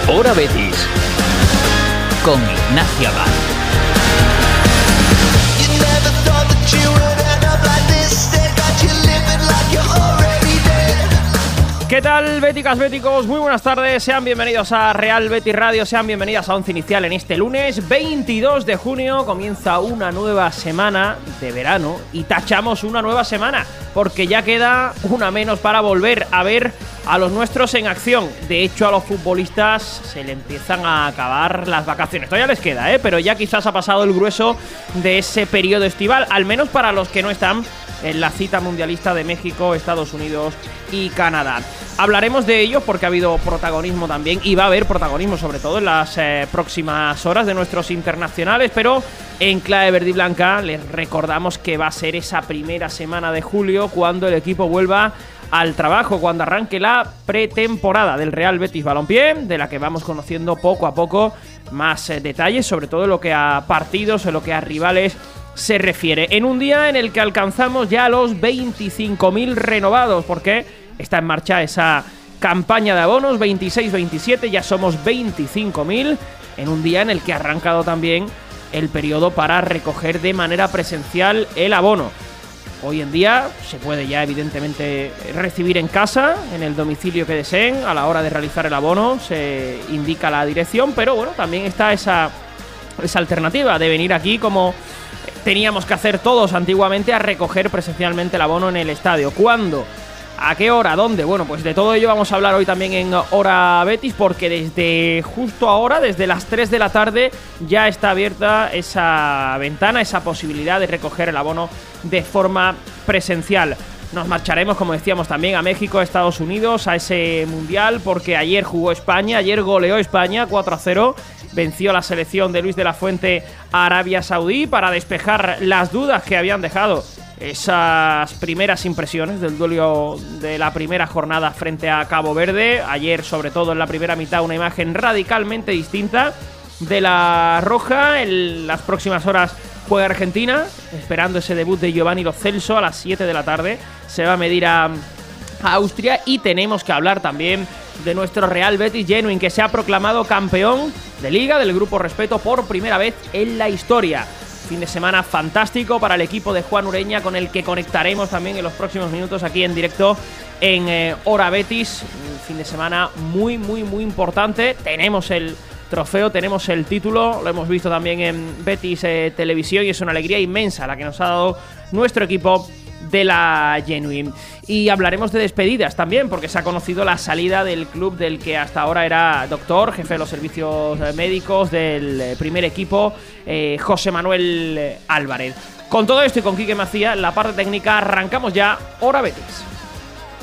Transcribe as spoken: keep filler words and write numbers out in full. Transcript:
Hora Betis con Ignacio Abad. ¿Qué tal, béticas, béticos? Muy buenas tardes, sean bienvenidos a Real Betis Radio, sean bienvenidas a Once Inicial en este lunes veintidós de junio. Comienza una nueva semana de verano y tachamos una nueva semana porque ya queda una menos para volver a ver a los nuestros en acción. De hecho, a los futbolistas se le empiezan a acabar las vacaciones. Todavía les queda, ¿eh? Pero ya quizás ha pasado el grueso de ese periodo estival, al menos para los que no están en la cita mundialista de México, Estados Unidos y Canadá. Hablaremos de ello porque ha habido protagonismo también y va a haber protagonismo sobre todo en las eh, próximas horas de nuestros internacionales, pero en clave verde y blanca les recordamos que va a ser esa primera semana de julio cuando el equipo vuelva al trabajo, cuando arranque la pretemporada del Real Betis Balompié, de la que vamos conociendo poco a poco más eh, detalles, sobre todo en lo que a partidos, en lo que a rivales se refiere, en un día en el que alcanzamos ya los veinticinco mil renovados, porque está en marcha esa campaña de abonos veintiséis veintisiete, ya somos veinticinco mil, en un día en el que ha arrancado también el periodo para recoger de manera presencial el abono. Hoy en día se puede ya evidentemente recibir en casa, en el domicilio que deseen, a la hora de realizar el abono se indica la dirección, pero bueno, también está esa, esa alternativa de venir aquí como teníamos que hacer todos antiguamente, a recoger presencialmente el abono en el estadio. ¿Cuándo? ¿A qué hora? ¿Dónde? Bueno, pues de todo ello vamos a hablar hoy también en Hora Betis, porque desde justo ahora, desde las tres de la tarde, ya está abierta esa ventana, esa posibilidad de recoger el abono de forma presencial. Nos marcharemos, como decíamos, también a México, a Estados Unidos, a ese Mundial, porque ayer jugó España, ayer goleó España cuatro a cero, venció a la selección de Luis de la Fuente a Arabia Saudí para despejar las dudas que habían dejado esas primeras impresiones del duelo de la primera jornada frente a Cabo Verde. Ayer, sobre todo en la primera mitad, una imagen radicalmente distinta de la roja. En las próximas horas juega Argentina, esperando ese debut de Giovanni Lo Celso a las siete de la tarde. Se va a medir a, a Austria, y tenemos que hablar también de nuestro Real Betis Genuine, que se ha proclamado campeón de Liga del Grupo Respeto por primera vez en la historia. Fin de semana fantástico para el equipo de Juan Ureña, con el que conectaremos también en los próximos minutos aquí en directo en eh, Hora Betis. Un fin de semana muy, muy, muy importante. Tenemos el trofeo, tenemos el título, lo hemos visto también en Betis eh, Televisión, y es una alegría inmensa la que nos ha dado nuestro equipo de la Genuine. Y hablaremos de despedidas también, porque se ha conocido la salida del club del que hasta ahora era doctor, jefe de los servicios médicos del primer equipo, eh, José Manuel Álvarez. Con todo esto y con Quique Macía, la parte técnica, arrancamos ya Hora Betis.